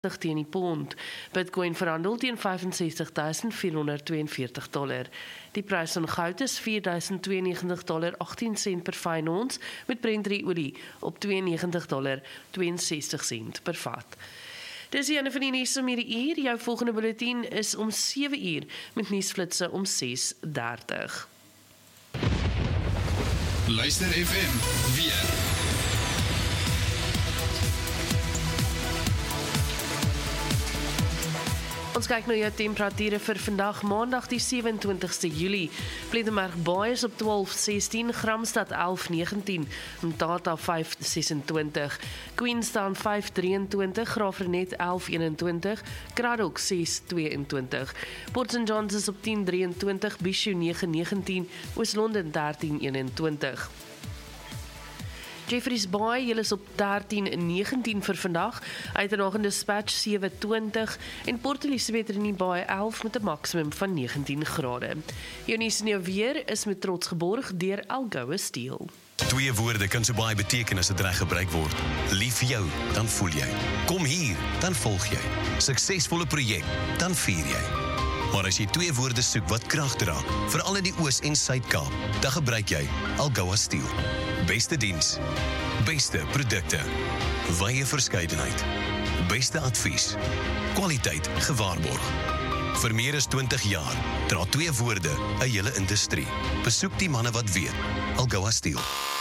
teen die pond. Bitcoin verhandel teen $65.442. Die prys van goud is $4.092.18 per fyn ons, met Brent olie op $92.62 per vat. Dis die ene van die nuus om hierdie uur. Jou volgende bulletin is om 7 uur, met nuusflitse om 6:30. Luister FM, weer. Ons kyk nou jou temperature vir vandag, maandag die 27ste Julie. Plettenberg Baai is op 12:16, Gramstad 11:19, Mthatha 5:26, Queenstown 5:23, Graafrenet 11:21, Cradock 6:22, Port St. Johns is op 10:23, Bishu 9:19, Oos-London 13:21. Jeffreys Bay, julle is op 13:19 vir vandag, Uitenhage en Dispatch 7:20 en Port Elizabeth in die Bay 11 met 'n maksimum van 19 grade. Jou nuus en jou weer is met trots geborg deur Algoa Steel. 2 woorde kan so baie beteken as dit reg gebruik word. Lief vir jou, dan voel jy. Kom hier, dan volg jy. Suksesvolle projek, dan vier jy. Maar as jy 2 woorde soek wat krag dra, veral in die Oos- en Suid-Kaap, dan gebruik jy Algoa Steel. Beste diens, beste produkte, wye verskeidenheid, beste advies, kwaliteit gewaarborg. Vir meer as 20 jaar dra 2 woorde 'n hele industrie. Besoek die manne wat weet, Algoa Steel.